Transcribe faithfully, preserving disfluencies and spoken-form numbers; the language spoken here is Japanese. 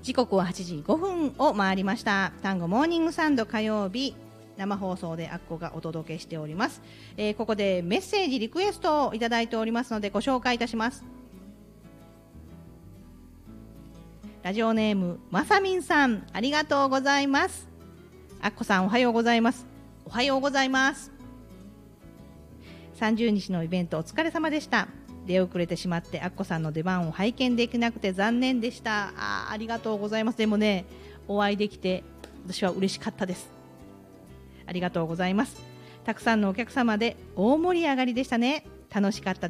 時刻ははちじごふんを回りました。単語モーニングサンド火曜日生放送でアッコがお届けしております、えー、ここでメッセージリクエストをいただいておりますのでご紹介いたします。ラジオネームまさみんさん、ありがとうございます。アッコさんおはようございます。おはようございます。さんじゅうにちのイベントお疲れ様でした。出遅れてしまってアッコさんの出番を拝見できなくて残念でした。あ, ありがとうございます。でもね、お会いできて私は嬉しかったです。ありがとうございます。たくさんのお客様で大盛り上がりでしたね。楽しかった